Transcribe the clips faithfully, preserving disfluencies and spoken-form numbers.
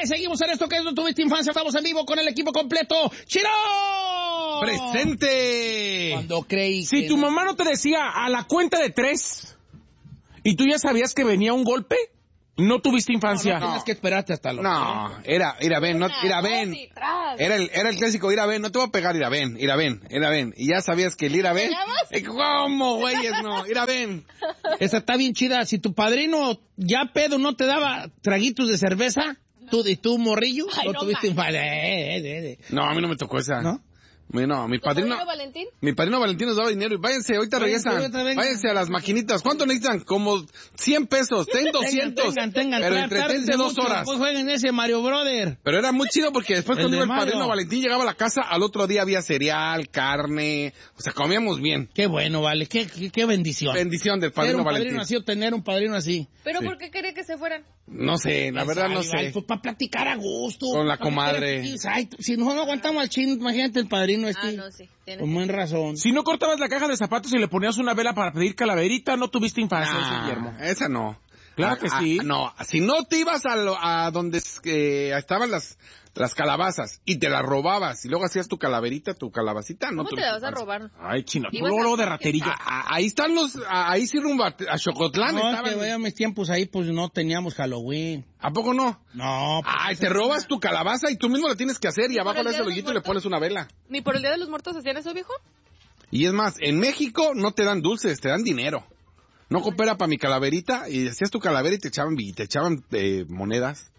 seguimos en esto que es No Tuviste Infancia. Estamos en vivo con el equipo completo. ¡Chiro! ¡Presente! Cuando creí Si que tu no- mamá no te decía a la cuenta de tres y tú ya sabías que venía un golpe, no tuviste infancia. No, no, tienes que esperarte hasta los... No, era, mira, ven, no, mira, ven. Era el, era el clásico, ir a ven, no te voy a pegar, ir a ven, ir a ven, ir a ven. Y ya sabías que el ir a ven. Eh, ¿Cómo, güeyes? No, ir a ven. Esa está bien chida. Si tu padrino ya pedo no te daba traguitos de cerveza, tú y tú morrillo, Ay, no, no tuviste manches. infancia. Eh, eh, eh, eh. No, a mí no me tocó esa. ¿No? Mi- No, mi padrino, ¿Padrino Valentín? mi padrino Valentín nos daba dinero y váyanse, ahorita Váyanse, regresan. ahorita vengan. Váyanse a las maquinitas. ¿Cuánto necesitan? Como cien pesos, ten doscientos. Tengan, tengan, pero tengan. entretense dos Mucho, horas. Pues jueguen ese Mario Brother. Pero era muy chido porque después El cuando de iba el padrino Mario. Valentín llegaba a la casa, al otro día había cereal, carne, o sea, comíamos bien. Qué bueno, vale. Qué, qué, qué bendición. Bendición del Tener padrino un Valentín. padrino así o tener un padrino así. ¿Pero Sí. por qué quería que se fueran? No sé, la verdad no sé. Pues para platicar a gusto. Con la Pa' comadre. meter- Ay, si no, no aguantamos al chino, imagínate el padrino este. Ah, no, sí. Tienes Con buena razón. Si no cortabas la caja de zapatos y le ponías una vela para pedir calaverita, no tuviste infancia, Ah, Guillermo. esa no. Claro que Ah, sí. ah, no, si no te ibas a, lo- a donde eh, estaban las, las calabazas y te las robabas y luego hacías tu calaverita, tu calabacita, no ¿Cómo te tuviste la vas a infancia. robar? Ay, chino, tú Ibas luego a- de raterillo. Ah, ah, ahí están los, ah, ahí sí rumbo a, a Xocotlán No, es estaban. que vaya mis tiempos ahí, pues no teníamos Halloween. ¿A poco no? No. pues, Ay, te robas tu calabaza y tú mismo la tienes que hacer y ¿Y abajo por el le haces Día el de los hoyito y le Muertos? pones una vela. ¿Ni por el Día de los Muertos hacían eso, viejo? Y es más, en México no te dan dulces, te dan dinero. No coopera para mi calaverita y hacías tu calavera y te echaban, y te echaban eh, monedas.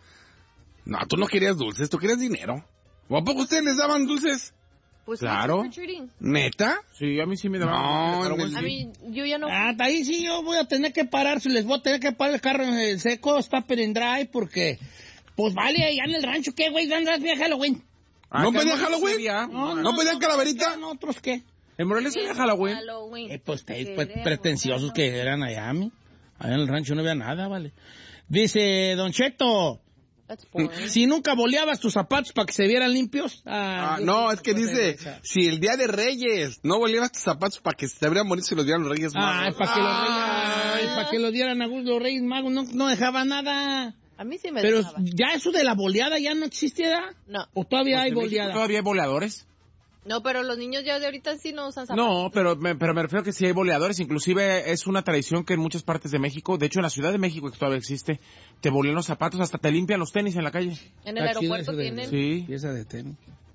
No, tú no querías dulces, tú querías dinero. ¿O a poco ustedes les daban dulces? Pues Claro. sí, trick or treating. ¿Neta? Sí, a mí sí me daban. No, pero en bueno, el- A mí, yo ya no... Ah, ahí sí yo voy a tener que parar, si les voy a tener que parar el carro en el seco, stop it and drive, porque, pues vale, allá en el rancho, ¿qué, güey? ¿Dónde vas a Halloween? Ah, ¿No acá pedían en Halloween? Morelia- ¿No pedían calaverita? ¿No otros qué? En Morelia sí había Halloween. Halloween. Eh, pues, te- pues, Queremos pretenciosos Halloween. que eran allá, mi. Allá en el rancho no había nada, vale. Dice, Don Cheto, That's boring. si nunca boleabas tus zapatos para que se vieran limpios. Ah, Ah, yo no, sí, es que pues, dice, esa. si el día de Reyes no volvieras tus zapatos para que se te abrieran bonitos y los dieran los Reyes Ay, Magos. para que, los Ay. reyes- para que los dieran a gusto los Reyes Magos, no, no dejaba nada. A mí sí me Pero dejaba. ya eso de la boleada ya no existiera. No. ¿O todavía Pues hay en México boleada? ¿Todavía hay boleadores? No, pero los niños ya de ahorita sí no usan zapatos. No, pero me, pero me refiero que sí hay boleadores. Inclusive es una tradición que en muchas partes de México, de hecho en la Ciudad de México que todavía existe, te bolean los zapatos, hasta te limpian los tenis en la calle. En el Está chido aeropuerto eso de- tienen... Sí. Pieza de tenis.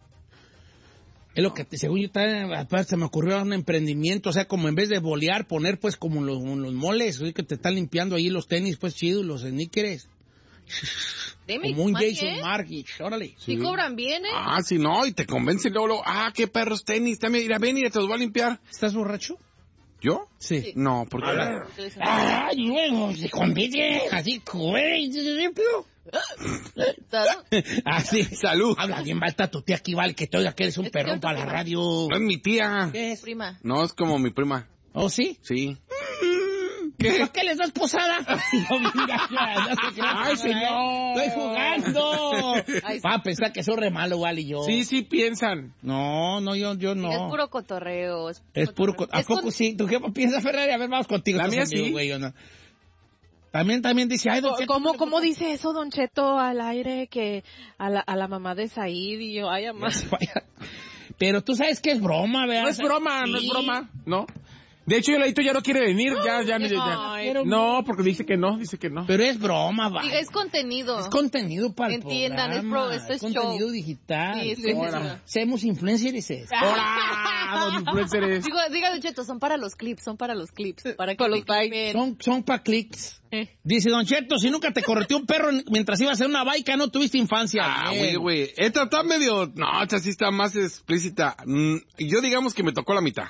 Es lo que, te- según yo, está- aparte se me ocurrió un emprendimiento, o sea, como en vez de bolear, poner pues como los, los moles, oye, que te están limpiando ahí los tenis, pues chidos, los sneakers. Dime, Como un más Jason bien. Markich, órale. Sí cobran bien, ¿eh? Ah, si no, y te convencen luego, luego, ah, qué perros tenis, también, mira, ven y te los voy a limpiar. ¿Estás borracho? ¿Yo? Sí. No, porque... Entonces, Ay, luego se convierte así, güey, limpio. ¿sabes? Así. Salud. Habla bien, falta tu tía aquí, vale, que te oiga que eres un Es perrón cierto, para la prima. radio. No es mi tía. ¿Qué es? Prima. No, es como mi prima. ¿Oh, sí? Sí. ¿Por qué les das posada? No, venga, ya, no se crean. Ay, señor. Estoy jugando. Ay, Va a pensar que soy re malo, vale, y yo. Sí, sí piensan. No, no, yo, yo no. Es puro cotorreo. Es, Es puro... co- ¿A Es poco con- sí? ¿Tu jefa piensa, Ferrari? A ver, vamos contigo. La Estás mía conmigo, sí. güey, yo no. También, también dice, ay, don Cheto, ¿Cómo, ¿le ¿Cómo gusta? dice eso, Don Cheto, al aire, que a la, a la mamá de Said y yo, ay, mamá? Pero tú sabes que es broma, ¿verdad? No es broma, no Sí. es broma, ¿no? De hecho, Yoladito ya no quiere venir, ya, ya, ya. ya. Ay, No, porque dice que no, dice que no. Pero es broma, va. Diga, es contenido. Es contenido para el Entiendan, es programa. pro- esto es contenido show. digital. Sí, sí, Ahora, sí. Seamos influencers. ¡Hola! Don influencers. Digo, diga, Don Cheto, son para los clips, son para los clips. Para que los bailen. Son, son pa' clics. Eh. Dice Don Cheto, si nunca te correteó un perro mientras ibas a hacer una baica, no tuviste infancia. Ah, Bien. güey, güey. Esta está medio... No, esta sí está más explícita. Mm, yo digamos que me tocó la mitad.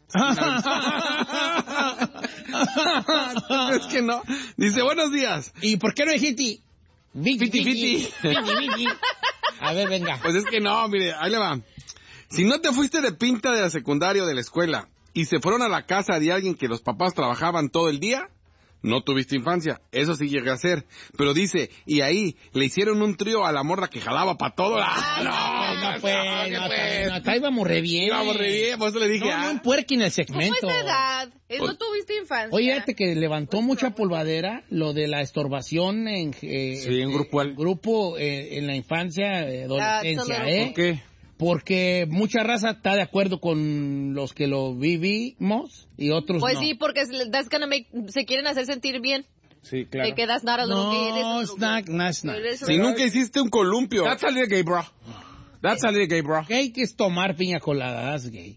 Es que no. Dice, buenos días. ¿Y por qué no dijiste? Viti, Fiti, viti. fiti. Viti, viti. A ver, venga. Pues es que no, mire, ahí le va. Si no te fuiste de pinta de la secundaria o de la escuela y se fueron a la casa de alguien que los papás trabajaban todo el día, no tuviste infancia. Eso sí llegué a hacer. Pero dice, y ahí le hicieron un trío a la morra que jalaba para todo. Ah, No, no, pues, no, ¿qué no, pues? no, acá íbamos re bien. Íbamos re bien, por eso le dije, No, no, ah. un puerqui en el ¿Cómo segmento. esa edad? Eso tuviste infancia. Oye, este que levantó mucha polvadera, lo de la estorbación en, eh, Sí, en grupo. en, grupo eh, en la infancia, eh, adolescencia, Ah, ¿eh? ¿Por qué? Porque mucha raza está de acuerdo con los que lo vivimos y otros Pues no. sí, porque that's gonna make, se quieren hacer sentir bien. Sí, De que that's not a little No, gay, it is a little snack, gay. no, snack. It is a Si little- nunca hiciste un columpio. That's a little gay, bro. That's a little gay, bro. Gay que es tomar piña colada, that's gay.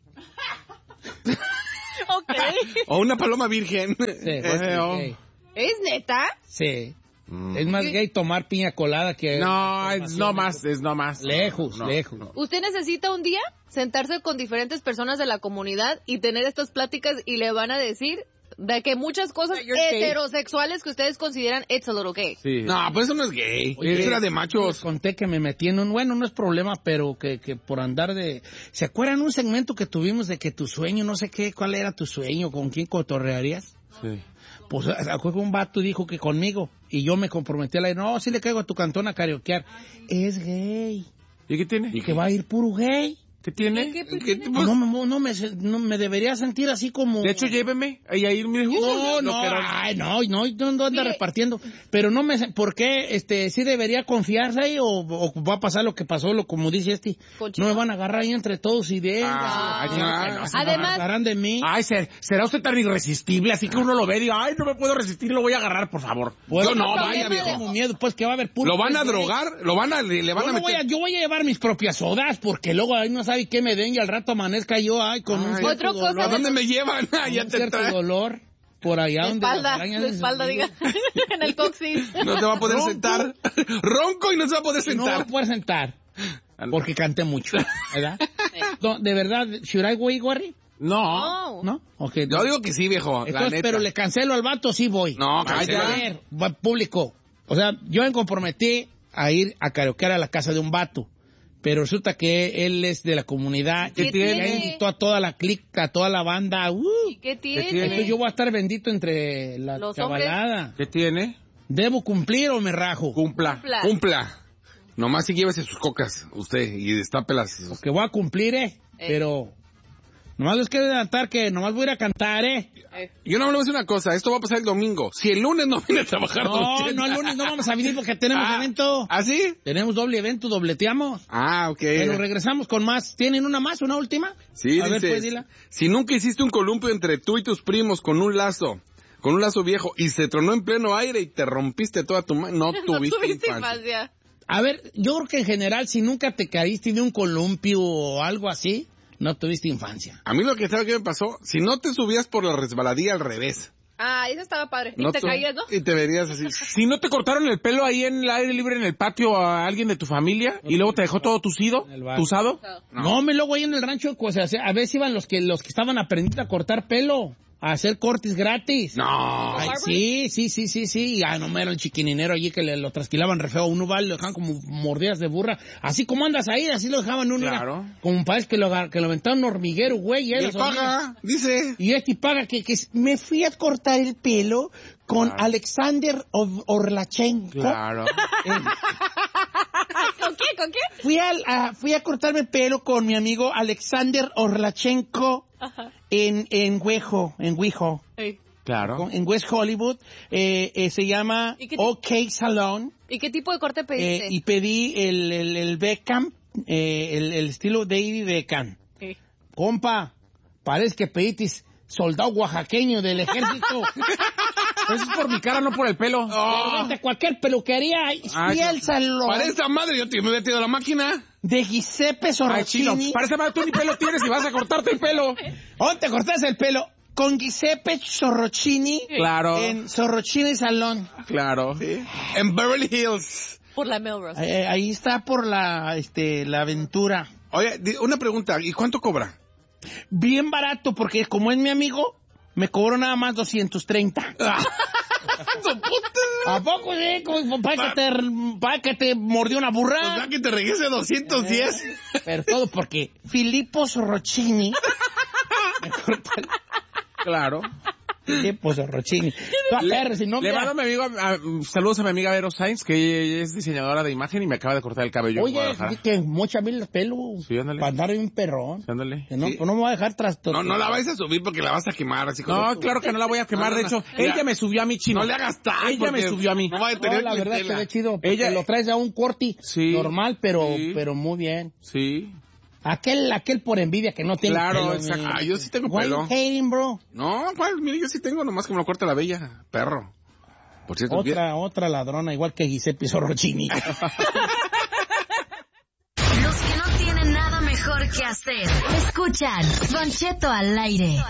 Ok. O una paloma virgen. Sí, that's Eh, oh. gay. ¿Es neta? Sí. Es más gay tomar piña colada que... No, es no más, es no más. Lejos, No, lejos. no. Usted necesita un día sentarse con diferentes personas de la comunidad y tener estas pláticas y le van a decir de que muchas cosas You're gay. heterosexuales que ustedes consideran it's a little gay. Sí. No, pues eso no es gay. Oye, eso era de Les machos. conté que me metí en un... Bueno, no es problema, pero que, que por andar de... ¿Se acuerdan un segmento que tuvimos de que tu sueño, no sé qué, cuál era tu sueño, con quién cotorrearías? Sí. Pues acuerdo que un vato dijo que conmigo, y yo me comprometí a la... No, sí le caigo a tu cantón a karaokear. Es gay. ¿Y qué tiene? Y que va a ir puro gay. ¿Qué tiene? ¿Qué, qué, ¿Qué- No, me- no, me, no me debería sentir así como... De hecho, lléveme. Y ahí me dijo... No, no, ay, no, no, no, no anda Mire. repartiendo. Pero no me... ¿Por qué? Este, ¿sí debería confiarse ahí o, o va a pasar lo que pasó, lo como dice este? Conchito. No me van a agarrar ahí entre todos y de... Ah, Ay, claro que que no. se Además- agarrarán de mí. Ay, ser- será usted tan irresistible, así que uno lo ve y diga, ay, no me puedo resistir, lo voy a agarrar, por favor. Pues, Yo no, tengo vaya, viejo. miedo, pues que va a haber puro... ¿Lo van a pues, gay. drogar? ¿Lo van a, le, le van Yo, a no voy a, meter? yo voy a llevar mis propias sodas porque luego ahí no sabe qué me den y al rato amanezca yo ay, con un Ay. cierto Otra cosa dolor. ¿A dónde me llevan? con ya un te cierto trae. dolor por allá De donde... espalda, las arañas de de espalda, sus diga. En el coxis. No se va a poder Ronco. sentar. Ronco y no se va a poder No voy a sentar. poder sentar porque canté mucho, ¿verdad? No, de verdad, should I go, Gorry? No. No. ¿No? Ok. Yo digo que sí, viejo. la Entonces, neta. pero le cancelo al vato, sí voy. No, Vaya, cancela. a ver, va- público. O sea, yo me comprometí a ir a karaokear a la casa de un vato. Pero resulta que él es de la comunidad. ¿Qué y tiene? ya invitó a toda la clica, a toda la banda. Uh, ¿Y qué tiene? tiene? entonces yo voy a estar bendito entre la Los chavalada. ¿Qué tiene? ¿Debo cumplir o me rajo? Cumpla. Cumpla. Cumpla. Nomás sí llévese sus cocas, usted, y destápelas. Que voy a cumplir, ¿eh? Eh. Pero... Nomás les quiero adelantar que nomás voy a ir a cantar, ¿eh? Eh, Yo no le voy a decir una cosa, esto va a pasar el domingo. Si el lunes no viene a trabajar, don No, Cheto. no, el lunes no vamos a venir porque tenemos Ah, evento. ¿Ah, sí? Tenemos doble evento, dobleteamos. Ah, ok. Pero regresamos con más. ¿Tienen una más, una última? Sí, A ver, dices, pues, dila. si nunca hiciste un columpio entre tú y tus primos con un lazo, con un lazo viejo, y se tronó en pleno aire y te rompiste toda tu mano, no no tuviste, tuviste infancia. infancia. A ver, yo creo que en general, si nunca te caíste de un columpio o algo así, no tuviste infancia. A mí lo que sabe que me pasó, si no te subías por la resbaladilla al revés. Ah, eso estaba padre. no y te tu- caías, ¿no? Y te verías así. Si no te cortaron el pelo ahí en el aire libre en el patio a alguien de tu familia y luego te dejó todo tucido, En el bar. tusado. No, me luego ahí en el rancho, pues, o sea, a veces iban los que los que estaban aprendiendo a cortar pelo, a hacer cortes gratis. No. Ay, sí, sí, sí, sí, sí. Ay, no me era el chiquininero allí que le, lo trasquilaban re feo. Uno va y lo dejaban como mordidas de burra. Así como andas ahí, así lo dejaban uno. Claro. Era como parece que lo, agar- que lo aventaban un hormiguero, güey. Y ¿eh? él Los hormigueros. paga, dice. Y este paga que, que me fui a cortar el pelo con Claro. Alexander Or- Orlachenko. Claro. Eh, ¿Con qué? ¿Con qué? fui, al- a, fui a cortarme el pelo con mi amigo Alexander Orlachenko Ajá. en, en Huejo, en Huijo. Ey. Claro. En West Hollywood, eh, eh, se llama ¿Y qué ti- OK Salon, ¿Y qué tipo de corte pediste? eh, y pedí el, el, el Beckham, eh, el, el estilo David Beckham. Ey. Compa, parece que pediste soldado oaxaqueño del ejército. Eso es por mi cara, no por el pelo. Pero vete a cualquier peluquería, y Ay, fui al salón Para esa madre yo te me he metido a la máquina. de Giuseppe Ay, chino, Sorrocini. parece mal, tú ni pelo tienes y vas a cortarte el pelo. ¿Dónde te cortaste el pelo? Con Giuseppe Sorrocini Claro. en Sorrocini Salón. Claro. En Beverly Hills. Por la Melrose. Eh, ahí está por la, este, la aventura. Oye, di- una pregunta, ¿y cuánto cobra? Bien barato, porque como es mi amigo, me cobró nada más doscientos treinta. ¿A poco sí? Como ¿Para que te, para que te mordió una burra? ¿Verdad Pues que te regrese doscientos diez? Pero todo porque Filippo Sorrocini me cortó el- Claro. Sí, pues Rochini. No, Le, perro, si no, le mira. mando a mi amigo, a- a- saludos a mi amiga Vero Sainz, que ella es diseñadora de imagen y me acaba de cortar el cabello en Oye, Guadalajara. sí que mocha mil el pelo. Sí, ándale. Para andar un perrón. Sí, ándale. Que no, Sí. pues no me voy a dejar tras... No, no la vais a subir porque la vas a quemar, así como... No, claro que no la voy a quemar, No, de no, hecho, no. ella Ya. me subió a mi chino. No le hagas tal, Ella me porque subió a mí. No va a No, tener la verdad clientela. que ve chido. Porque Ella- lo traes a un corti Sí. normal, pero, Sí. pero muy bien. Sí. Aquel, aquel por envidia que no tiene Claro, pelo. exacto. mi- Ah, yo sí tengo Why pelo. you hating, bro? No, ¿cuál? Mire, yo sí tengo, nomás que me lo corta la bella, perro. Por cierto, bien- Otra, otra ladrona, igual que Giuseppe Sorrocini. Los que no tienen nada mejor que hacer. Escuchan Don Cheto al aire.